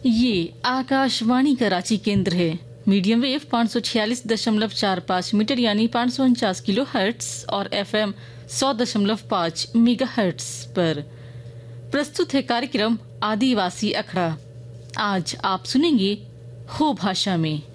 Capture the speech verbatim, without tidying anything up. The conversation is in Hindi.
ये आकाशवाणी कराची केंद्र है। मीडियम वेव पाँच सौ छियालीस दशमलव चार पाँच मीटर यानी पाँच सौ उनचास किलो हर्ट्स और एफएम सौ दशमलव पाँच मेगा हर्ट्स पर प्रस्तुत है कार्यक्रम आदिवासी अखड़ा। आज आप सुनेंगे हो भाषा में।